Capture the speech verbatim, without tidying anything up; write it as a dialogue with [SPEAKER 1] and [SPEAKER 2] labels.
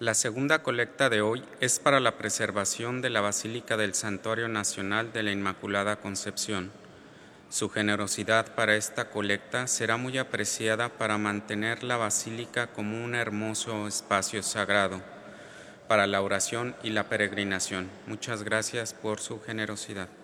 [SPEAKER 1] La segunda colecta de hoy es para la preservación de la Basílica del Santuario Nacional de la Inmaculada Concepción. Su generosidad para esta colecta será muy apreciada para mantener la basílica como un hermoso espacio sagrado para la oración y la peregrinación. Muchas gracias por su generosidad.